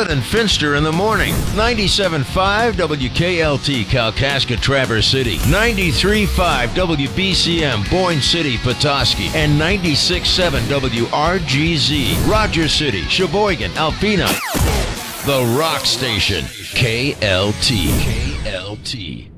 Charlotte and Finster in the morning. 97.5 WKLT Kalkaska Traverse City. 93.5 WBCM Boyne City Petoskey. And 96.7 WRGZ Rogers City, Sheboygan, Alpena. The Rock Station. KLT. KLT.